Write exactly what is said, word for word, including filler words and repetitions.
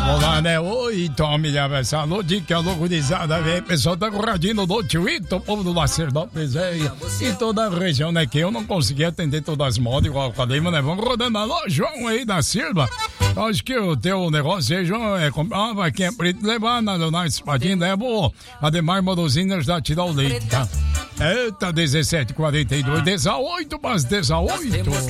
Olá, né? Oi, Tommy, essa noite que a loucurizada vem. O pessoal tá corradinho no Twitter, o povo do Lacerdópolis aí. E toda a região, né? Que eu não consegui atender todas as modas, igual eu falei, mas né? Vamos rodando. Alô, João aí da Silva. Acho que o teu negócio aí, João, é comprar uma vaquinha preta, levar na Leonardo Espadinho, leva o Ademar Modozinhas da Tirar o Leite, tá? Eita, dezessete e quarenta e dois, dezoito, mas dezoito.